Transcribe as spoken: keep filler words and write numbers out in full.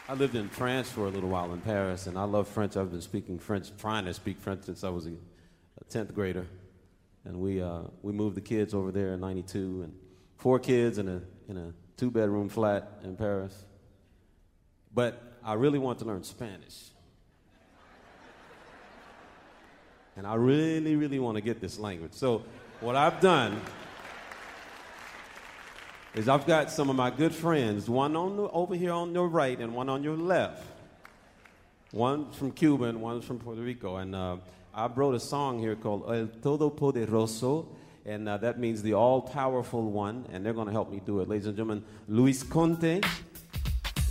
I lived in France for a little while in Paris, and I love French. I've been speaking French, trying to speak French since I was a, a tenth grader. And we uh, we moved the kids over there in ninety-two, and four kids in a in a two-bedroom flat in Paris. But I really want to learn Spanish. And I really, really want to get this language. So what I've done is I've got some of my good friends, one on the, over here on your right and one on your left. One's from Cuba and one's from Puerto Rico. And uh, I wrote a song here called El Todopoderoso, and uh, that means the all-powerful one, and they're going to help me do it. Ladies and gentlemen, Luis Conte